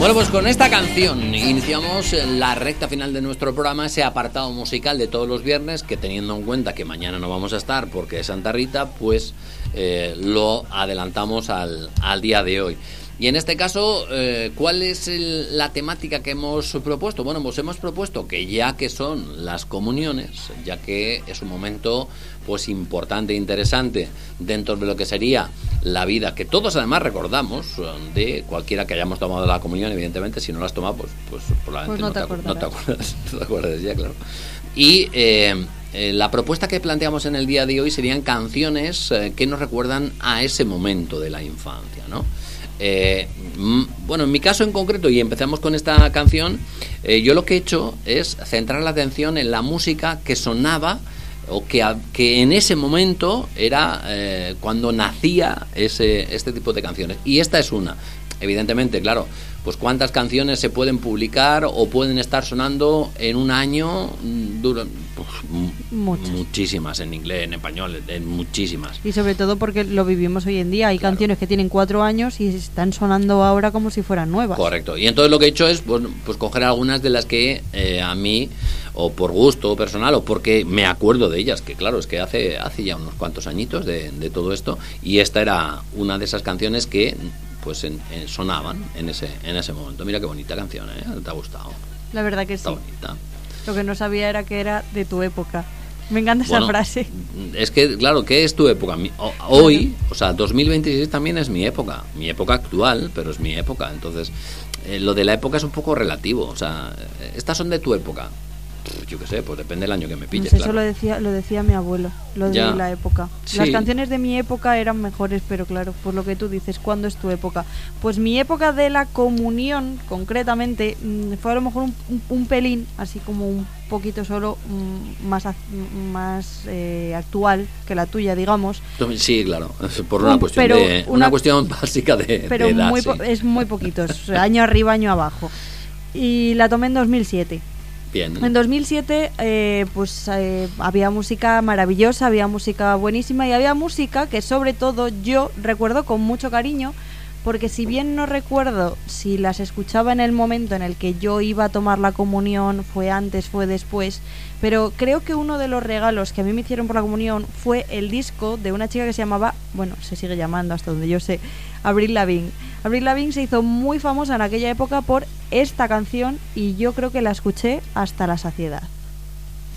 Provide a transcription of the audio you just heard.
Bueno, pues con esta canción iniciamos la recta final de nuestro programa, ese apartado musical de todos los viernes, que teniendo en cuenta que mañana no vamos a estar porque es Santa Rita, pues lo adelantamos al día de hoy. Y en este caso, ¿cuál es la temática que hemos propuesto? Bueno, pues hemos propuesto que ya que son las comuniones, ya que es un momento pues importante e interesante dentro de lo que sería la vida, que todos además recordamos de cualquiera que hayamos tomado la comunión, evidentemente, si no la has tomado, pues probablemente no te acuerdas ya, claro. Y la propuesta que planteamos en el día de hoy serían canciones que nos recuerdan a ese momento de la infancia, ¿no? Bueno, en mi caso en concreto, y empezamos con esta canción, yo lo que he hecho es centrar la atención en la música que sonaba o que en ese momento era cuando nacía este tipo de canciones. Y esta es una. Evidentemente, claro, pues cuántas canciones se pueden publicar o pueden estar sonando en un año, muchísimas, en inglés, en español, muchísimas. Y sobre todo porque lo vivimos hoy en día. Hay canciones que tienen 4 años y están sonando ahora como si fueran nuevas. Correcto. Y entonces lo que he hecho es pues coger algunas de las que a mí, o por gusto personal, o porque me acuerdo de ellas, que claro, es que hace ya unos cuantos añitos de todo esto, y esta era una de esas canciones que pues sonaban en ese momento. Mira qué bonita canción, ¿eh? ¿Te ha gustado? La verdad que Está sí. bonita. Lo que no sabía era que era de tu época. Me encanta esa frase. Es que, claro, ¿qué es tu época? Hoy, o sea, 2026 también es mi época actual, pero es mi época. Entonces, lo de la época es un poco relativo. O sea, estas son de tu época. Yo qué sé, pues depende del año que me pilles. Pues claro. Eso lo decía mi abuelo, lo de la época. Sí. Las canciones de mi época eran mejores, pero claro, pues lo que tú dices, ¿cuándo es tu época? Pues mi época de la comunión, concretamente, fue a lo mejor un pelín, así como un poquito solo más actual que la tuya, digamos. Sí, claro, por una cuestión una cuestión básica de edad, sí. Es muy poquitos, año arriba, año abajo. Y la tomé en 2007. Bien. En 2007 había música maravillosa, había música buenísima y había música que sobre todo yo recuerdo con mucho cariño, porque si bien no recuerdo si las escuchaba en el momento en el que yo iba a tomar la comunión, fue antes, fue después, pero creo que uno de los regalos que a mí me hicieron por la comunión fue el disco de una chica que se llamaba, bueno, se sigue llamando hasta donde yo sé, Avril Lavigne. Avril Lavigne se hizo muy famosa en aquella época por esta canción y yo creo que la escuché hasta la saciedad.